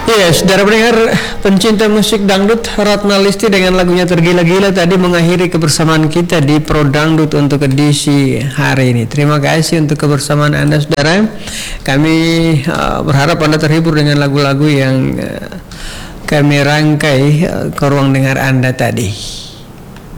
Iya, saudara pendengar pencinta musik dangdut, Ratna Listi dengan lagunya Tergila-Gila tadi mengakhiri kebersamaan kita di Pro Dangdut untuk edisi hari ini. Terima kasih untuk kebersamaan Anda, saudara. Kami berharap Anda terhibur dengan lagu-lagu yang kami rangkai ke ruang dengar Anda tadi.